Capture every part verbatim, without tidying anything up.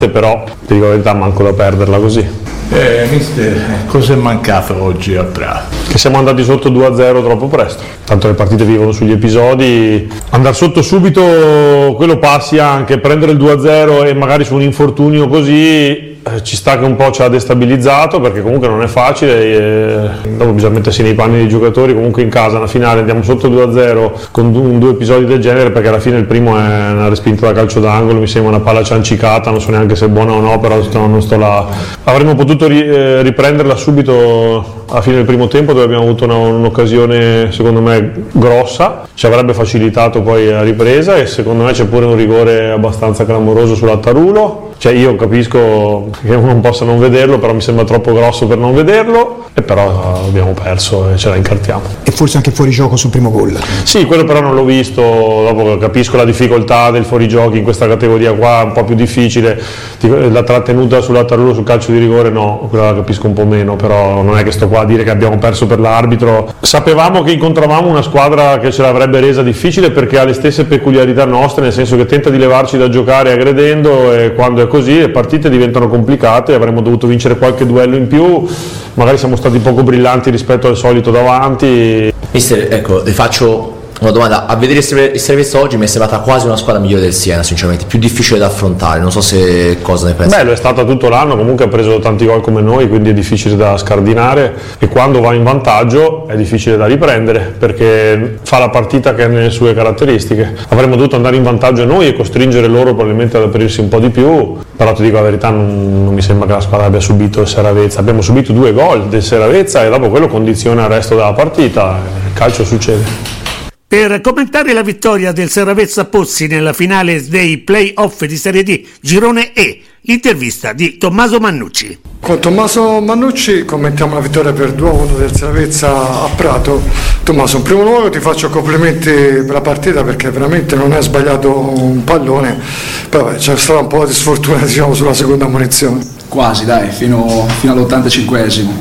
però ti dico la verità, manco da perderla così. Eh, mister, cosa è mancato oggi a Prato? Che siamo andati sotto due a zero troppo presto, tanto le partite vivono sugli episodi, andare sotto subito quello passi anche, prendere il due a zero e magari su un infortunio così eh, ci sta che un po' ci ha destabilizzato, perché comunque non è facile, e dopo bisogna mettersi nei panni dei giocatori. Comunque in casa una finale andiamo sotto due a zero con due, due episodi del genere, perché alla fine il primo è una respinta da calcio d'angolo, mi sembra una palla ciancicata, non so neanche se è buona o no, però sto, non sto là. Avremmo potuto ri, eh, riprenderla subito alla fine del primo tempo, dove abbiamo avuto una, un'occasione secondo me grossa, ci avrebbe facilitato poi la ripresa, e secondo me c'è pure un rigore abbastanza clamoroso sull'Attarulo. Cioè io capisco che uno non possa non vederlo, però mi sembra troppo grosso per non vederlo, e però abbiamo perso e ce la incartiamo. E forse anche fuorigioco sul primo gol. Sì, quello però non l'ho visto, dopo capisco la difficoltà del fuorigiochi in questa categoria qua, un po' più difficile, la trattenuta sull'Attarulo sul calcio di rigore no, quella la capisco un po' meno, però non è che sto qua a dire che abbiamo perso per l'arbitro. Sapevamo che incontravamo una squadra che ce l'avrebbe resa difficile, perché ha le stesse peculiarità nostre, nel senso che tenta di levarci da giocare aggredendo, e quando è così le partite diventano complicate. Avremmo dovuto vincere qualche duello in più, magari siamo stati poco brillanti rispetto al solito davanti. Mister, ecco, le faccio una domanda. A vedere il Cerveza oggi mi è sembrata quasi una squadra migliore del Siena, sinceramente, più difficile da affrontare, non so se cosa ne pensi. Beh, lo è stata tutto l'anno, comunque ha preso tanti gol come noi, quindi è difficile da scardinare, e quando va in vantaggio è difficile da riprendere, perché fa la partita che ha nelle sue caratteristiche. Avremmo dovuto andare in vantaggio noi e costringere loro probabilmente ad aprirsi un po' di più, però ti dico la verità, non, non mi sembra che la squadra abbia subito il Seravezza. Abbiamo subito due gol del Seravezza e dopo quello condiziona il resto della partita, il calcio succede. Per commentare la vittoria del Seravezza Pozzi nella finale dei play-off di Serie D Girone E, l'intervista di Tommaso Mannucci. Con Tommaso Mannucci commentiamo la vittoria per due a uno del Seravezza a Prato. Tommaso, in primo luogo ti faccio complimenti per la partita, perché veramente non hai sbagliato un pallone, però vabbè, c'è stata un po' di sfortuna, diciamo, sulla seconda munizione. Quasi, dai, fino, fino all'ottantacinquesimo,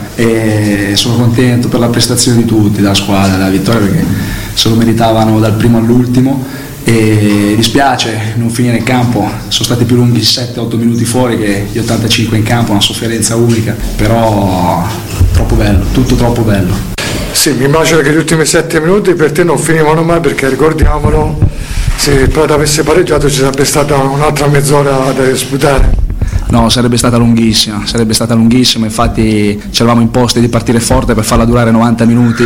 e sono contento per la prestazione di tutti, della squadra, della vittoria, perché se lo meritavano dal primo all'ultimo, e dispiace non finire in campo. Sono stati più lunghi sette otto minuti fuori che gli ottantacinque in campo, una sofferenza unica, però troppo bello, tutto troppo bello. Sì, mi immagino che gli ultimi sette minuti per te non finivano mai, perché ricordiamolo, se il Prato avesse pareggiato ci sarebbe stata un'altra mezz'ora da disputare. No, sarebbe stata lunghissima, sarebbe stata lunghissima, infatti ci eravamo imposti di partire forte per farla durare novanta minuti,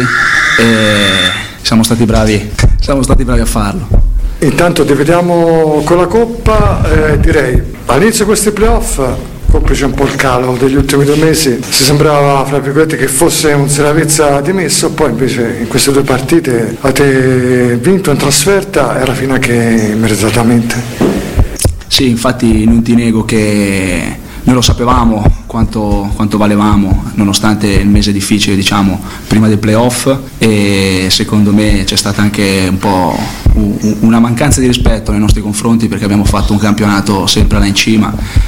e siamo stati bravi, siamo stati bravi a farlo. Intanto ti vediamo con la Coppa, eh, direi all'inizio di questi playoff, complice un po' il calo degli ultimi due mesi, si sembrava fra virgolette che fosse un Seravezza dimesso, poi invece in queste due partite avete vinto in trasferta e alla fine anche meritatamente. Sì, infatti non ti nego che noi lo sapevamo quanto, quanto valevamo, nonostante il mese difficile, diciamo, prima dei playoff, e secondo me c'è stata anche un po' una mancanza di rispetto nei nostri confronti, perché abbiamo fatto un campionato sempre là in cima,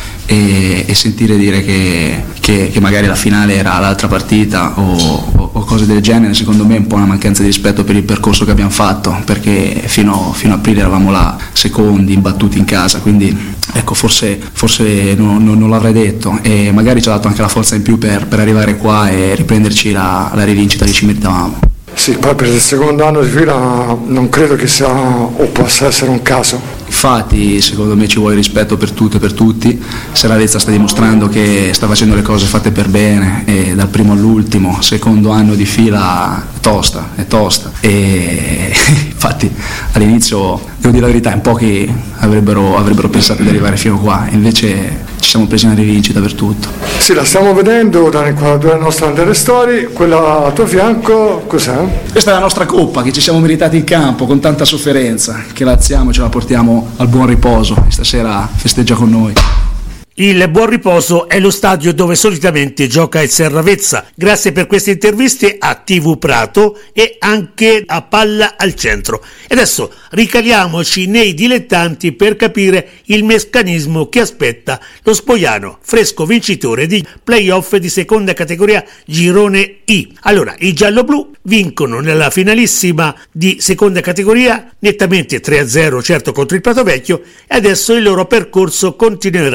e, e sentire dire che, che, che magari la finale era l'altra partita o, o, o cose del genere, secondo me è un po' una mancanza di rispetto per il percorso che abbiamo fatto, perché fino, fino a aprile eravamo là secondi, imbattuti in casa, quindi ecco, forse, forse non, non, non l'avrei detto, e magari ci ha dato anche la forza in più per, per arrivare qua e riprenderci la, la rivincita che ci meritavamo. Sì, poi per il secondo anno di fila non credo che sia o possa essere un caso. Infatti secondo me ci vuole rispetto per tutto e per tutti. Seravezza sta dimostrando che sta facendo le cose fatte per bene, e dal primo all'ultimo, secondo anno di fila è tosta, è tosta, e infatti all'inizio, devo dire la verità, in pochi avrebbero, avrebbero pensato di arrivare fino qua, invece ci siamo presi una rivincita per tutto. Sì, la stiamo vedendo dall'inquadratura della nostra Under Story, quella a tuo fianco cos'è? Questa è la nostra coppa che ci siamo meritati in campo con tanta sofferenza, che la alziamo e ce la portiamo al buon riposo, e stasera festeggia con noi. Il Buon Riposo è lo stadio dove solitamente gioca il Seravezza. Grazie per queste interviste a tivù Prato e anche a Palla al Centro. E adesso ricaliamoci nei dilettanti per capire il meccanismo che aspetta lo Spoiano, fresco vincitore di playoff di seconda categoria Girone I. Allora, i gialloblu vincono nella finalissima di seconda categoria nettamente tre a zero, certo, contro il Prato Vecchio, e adesso il loro percorso continuerà nella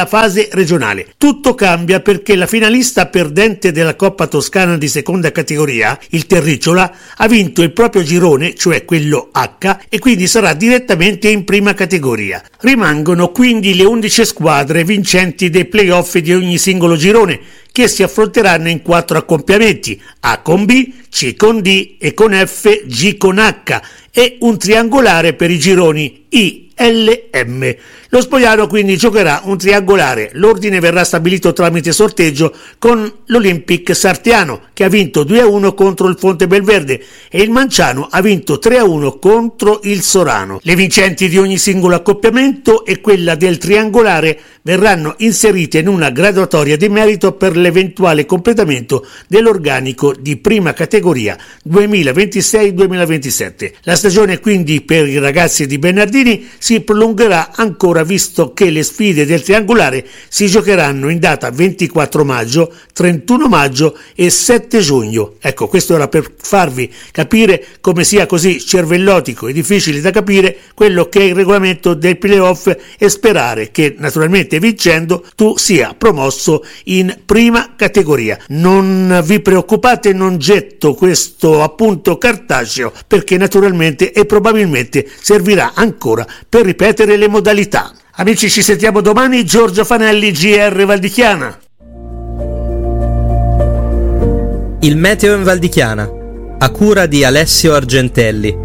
nella fase regionale. Tutto cambia perché la finalista perdente della Coppa Toscana di seconda categoria, il Terricciola, ha vinto il proprio girone, cioè quello H, e quindi sarà direttamente in prima categoria. Rimangono quindi le undici squadre vincenti dei playoff di ogni singolo girone, che si affronteranno in quattro accoppiamenti: A con B, C con D, E con F, G con H, e un triangolare per i gironi I, L, M. Lo Spogliano quindi giocherà un triangolare. L'ordine verrà stabilito tramite sorteggio con l'Olympic Sartiano, che ha vinto due a uno contro il Fonte Belverde, e il Manciano ha vinto tre a uno contro il Sorano. Le vincenti di ogni singolo accoppiamento e quella del triangolare verranno inserite in una graduatoria di merito per l'eventuale completamento dell'organico di prima categoria duemilaventisei duemilaventisette. La stagione quindi per i ragazzi di Bernardini si prolungherà ancora, visto che le sfide del triangolare si giocheranno in data ventiquattro maggio, trentuno maggio e sette giugno. Ecco, questo era per farvi capire come sia così cervellotico e difficile da capire quello che è il regolamento del playoff, e sperare che naturalmente vincendo tu sia promosso in prima categoria. Non vi preoccupate, non getto questo appunto cartaceo, perché naturalmente e probabilmente servirà ancora per ripetere le modalità. Amici, ci sentiamo domani. Giorgio Fanelli, G R Valdichiana. Il meteo in Valdichiana, a cura di Alessio Argentelli.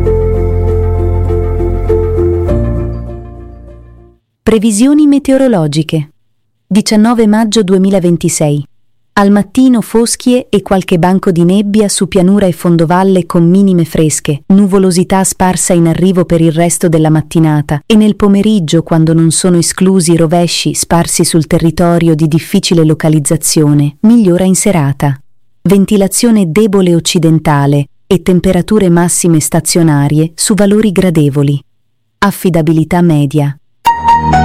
Previsioni meteorologiche. diciannove maggio duemilaventisei. Al mattino foschie e qualche banco di nebbia su pianura e fondovalle con minime fresche, nuvolosità sparsa in arrivo per il resto della mattinata, e nel pomeriggio, quando non sono esclusi rovesci sparsi sul territorio di difficile localizzazione, migliora in serata. Ventilazione debole occidentale e temperature massime stazionarie su valori gradevoli. Affidabilità media.